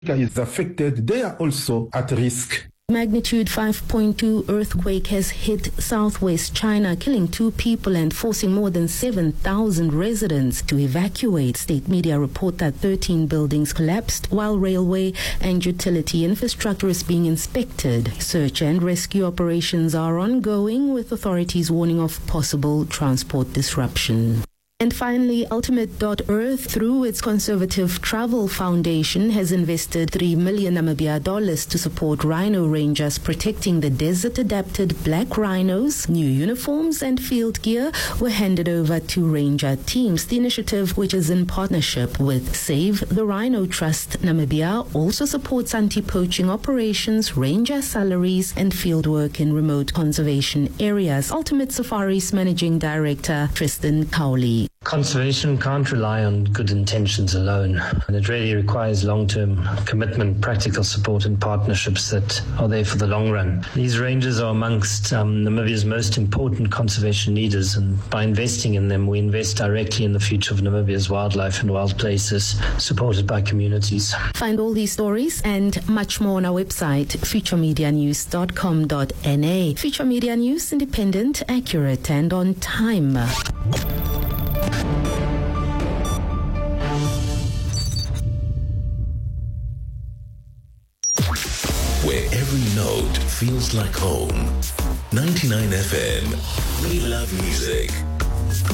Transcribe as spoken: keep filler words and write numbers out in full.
is affected, they are also at risk. Magnitude five point two earthquake has hit southwest China, killing two people and forcing more than seven thousand residents to evacuate. State media report that thirteen buildings collapsed while railway and utility infrastructure is being inspected. Search and rescue operations are ongoing, with authorities warning of possible transport disruption. And finally, Ultimate dot Earth, through its Conservative Travel Foundation, has invested three million Namibia dollars to support rhino rangers protecting the desert-adapted black rhinos. New uniforms and field gear were handed over to ranger teams. The initiative, which is in partnership with Save the Rhino Trust Namibia, also supports anti-poaching operations, ranger salaries, and fieldwork in remote conservation areas. Ultimate Safari's Managing Director, Tristan Cowley. Conservation can't rely on good intentions alone, and it really requires long-term commitment, practical support and partnerships that are there for the long run. These rangers are amongst um, Namibia's most important conservation leaders, and by investing in them, we invest directly in the future of Namibia's wildlife and wild places, supported by communities. Find all these stories and much more on our website, future media news dot com dot n a. Future Media News, independent, accurate, and on time. Where every note feels like home. ninety-nine F M. We love music.